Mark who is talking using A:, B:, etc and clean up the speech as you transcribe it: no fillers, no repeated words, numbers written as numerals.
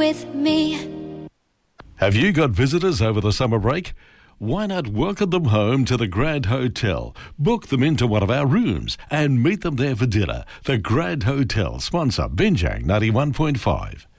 A: with me.
B: Have you got visitors over the summer break? Why not welcome them home to the Grand Hotel? Book them into one of our rooms and meet them there for dinner. The Grand Hotel, sponsor Binjang 91.5.